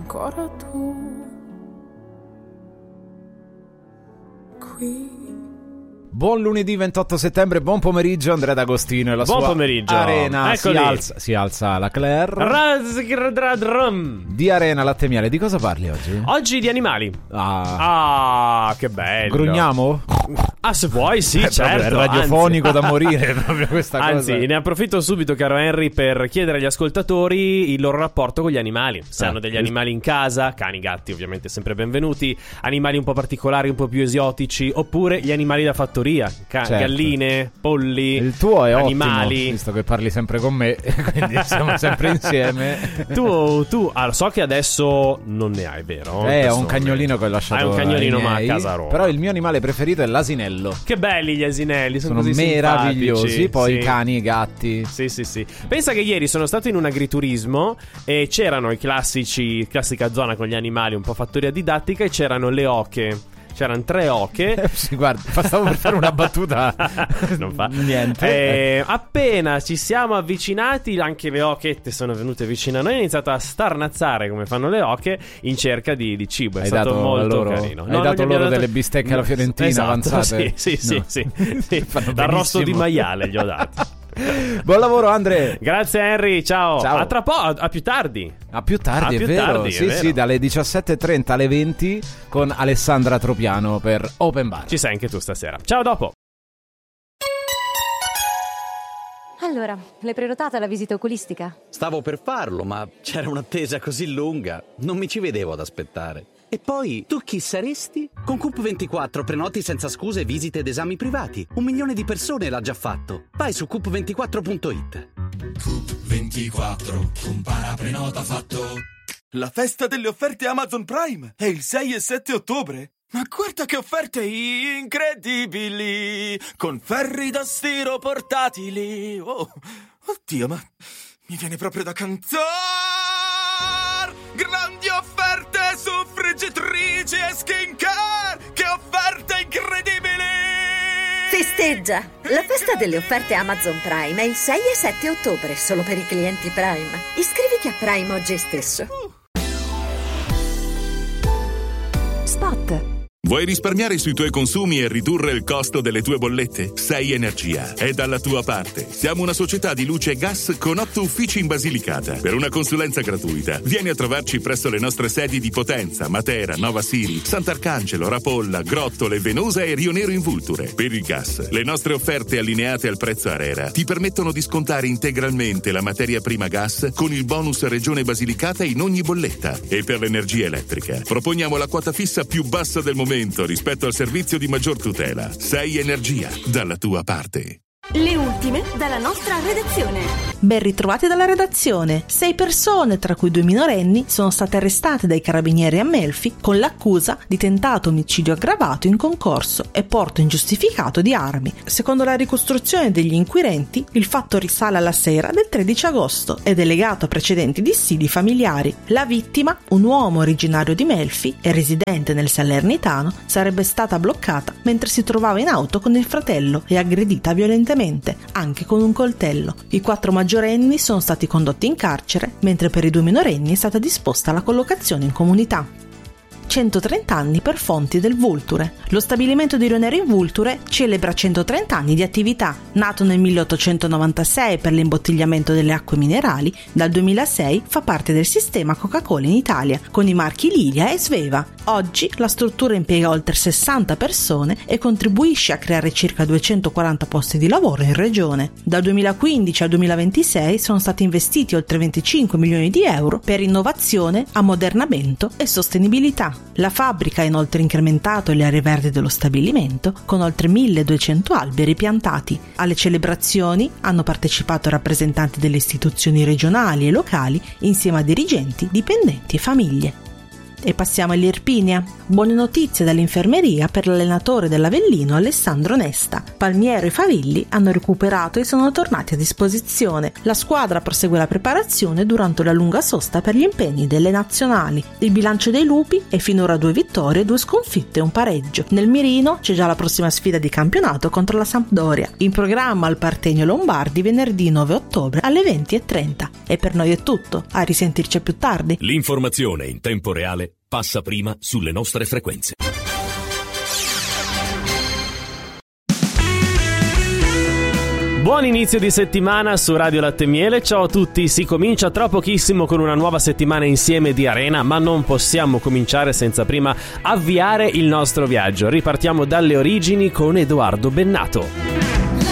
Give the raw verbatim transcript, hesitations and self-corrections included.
ancora tu qui. Buon lunedì ventotto settembre, buon pomeriggio Andrea D'Agostino e la buon sua pomeriggio. Arena. Si Eccoli. alza, si alza la Claire di Arena Latte Miele. Di cosa parli oggi? Oggi di animali. Ah, Ah, che bello. grugniamo? Ah, se vuoi, sì, È certo. proprio radiofonico anzi. da morire proprio questa Anzi, cosa. ne approfitto subito, caro Henry, per chiedere agli ascoltatori il loro rapporto con gli animali. Se Ah, hanno degli giusto. animali in casa, cani, gatti, ovviamente sempre benvenuti, animali un po' particolari, un po' più esotici, oppure gli animali da fattoria, ca- Certo. galline, polli, Il tuo è animali. ottimo, visto che parli sempre con me, quindi siamo sempre insieme. Tu, tu ah, so che adesso non ne hai, vero? Eh, ho Questo un cagnolino che ho lasciato. Hai un cagnolino, ai ma a miei, casa Roma. Però il mio animale preferito è l'asinello. Che belli gli asinelli, sono, Sono così meravigliosi. simpatici. Poi Sì. i cani, i gatti. Sì, sì, sì. Pensa che ieri sono stato in un agriturismo e c'erano i classici, classica zona con gli animali, un po' fattoria didattica, e c'erano le oche. C'erano tre oche. Sì, guarda, stavo per fare una battuta. Non fa niente. Eh, appena ci siamo avvicinati, anche le ochette sono venute vicino a noi. Ho iniziato a starnazzare come fanno le oche in cerca di, di cibo. È Hai stato dato molto loro, carino. hai No, non dato gli abbiamo loro delle bistecche alla fiorentina Esatto, avanzate? Sì, sì, No. sì, sì, sì. Fanno L'arrosto di benissimo. maiale gli ho dato. Buon lavoro, Andre. Grazie Henry, ciao. Ciao. A tra po', a, a più tardi. A più tardi, A è più vero. tardi, è sì, vero. sì, dalle diciassette e trenta alle venti con Alessandra Tropiano per Open Bar. Ci sei anche tu stasera. Ciao, dopo. Allora, l'hai prenotata la visita oculistica? Stavo per farlo, ma c'era un'attesa così lunga, non mi ci vedevo ad aspettare. E poi, tu chi saresti? Con Coop ventiquattro prenoti senza scuse visite ed esami privati. Un milione di persone l'ha già fatto. Vai su coop ventiquattro punto it. Coop ventiquattro, compara, prenota, fatto. La festa delle offerte Amazon Prime è il sei e sette ottobre. Ma guarda che offerte incredibili! Con ferri da stiro portatili. Oh, oddio, ma mi viene proprio da cantare! Grandi offerte su friggitrici e skincare! Che offerte incredibili! Festeggia! La festa delle offerte Amazon Prime è il sei e sette ottobre, solo per i clienti Prime. Iscriviti a Prime oggi stesso. Spot. Vuoi risparmiare sui tuoi consumi e ridurre il costo delle tue bollette? Sei Energia è dalla tua parte. Siamo una società di luce e gas con otto uffici in Basilicata. Per una consulenza gratuita, vieni a trovarci presso le nostre sedi di Potenza, Matera, Nova Siri, Sant'Arcangelo, Rapolla, Grottole, Venosa e Rio Nero in Vulture. Per il gas, le nostre offerte allineate al prezzo ARERA ti permettono di scontare integralmente la materia prima gas con il bonus Regione Basilicata in ogni bolletta. E per l'energia elettrica, proponiamo la quota fissa più bassa del momento rispetto al servizio di maggior tutela. Sei Energia, dalla tua parte. Le ultime dalla nostra redazione. Ben ritrovati dalla redazione. Sei persone, tra cui due minorenni, sono state arrestate dai carabinieri a Melfi con l'accusa di tentato omicidio aggravato in concorso e porto ingiustificato di armi. Secondo la ricostruzione degli inquirenti, il fatto risale alla sera del tredici agosto ed è legato a precedenti dissidi familiari. La vittima, un uomo originario di Melfi e residente nel Salernitano, sarebbe stata bloccata mentre si trovava in auto con il fratello e aggredita violentemente, anche con un coltello. I quattro maggiorenni sono stati condotti in carcere, mentre per i due minorenni è stata disposta la collocazione in comunità. centotrenta anni per Fonti del Vulture. Lo stabilimento di Rio Nero in Vulture celebra centotrenta anni di attività. Nato nel milleottocentonovantasei per l'imbottigliamento delle acque minerali, dal duemilasei fa parte del sistema Coca-Cola in Italia, con i marchi Lilia e Sveva. Oggi la struttura impiega oltre sessanta persone e contribuisce a creare circa duecentoquaranta posti di lavoro in regione. Dal duemilaquindici al duemilaventisei sono stati investiti oltre venticinque milioni di euro per innovazione, ammodernamento e sostenibilità. La fabbrica ha inoltre incrementato le aree verdi dello stabilimento con oltre milleduecento alberi piantati. Alle celebrazioni hanno partecipato rappresentanti delle istituzioni regionali e locali insieme a dirigenti, dipendenti e famiglie. E passiamo all'Irpinia. Buone notizie dall'infermeria per l'allenatore dell'Avellino Alessandro Nesta. Palmiero e Favilli hanno recuperato e sono tornati a disposizione. La squadra prosegue la preparazione durante la lunga sosta per gli impegni delle nazionali. Il bilancio dei lupi è finora due vittorie, due sconfitte e un pareggio. Nel mirino c'è già la prossima sfida di campionato contro la Sampdoria. In programma al Partenio Lombardi venerdì nove ottobre alle venti e trenta. E per noi è tutto. A risentirci più tardi. L'informazione in tempo reale passa prima sulle nostre frequenze. Buon inizio di settimana su Radio Latte e Miele, ciao a tutti, si comincia tra pochissimo con una nuova settimana insieme di Arena, ma non possiamo cominciare senza prima avviare il nostro viaggio. Ripartiamo dalle origini con Edoardo Bennato.